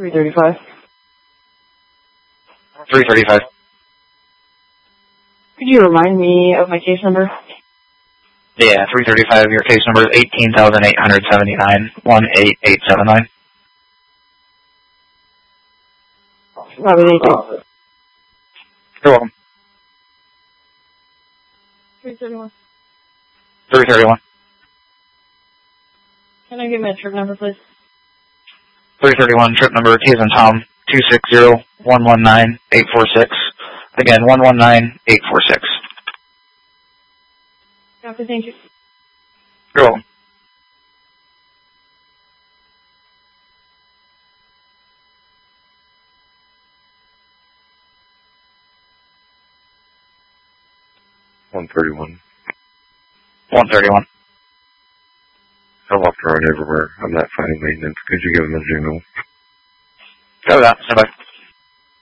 335. 335. Could you remind me of my case number? Yeah, 335. Your case number is 18,879, 18879. That was 18. You're welcome. 331. 331. Can I give me a trip number, please? 331, trip number T as in Tom, 260-119-846. Again, 119-846. Copy, thank you. You're welcome. One 131. I walked around everywhere. I'm not finding maintenance. Could you give them a signal? Go with that. Bye-bye.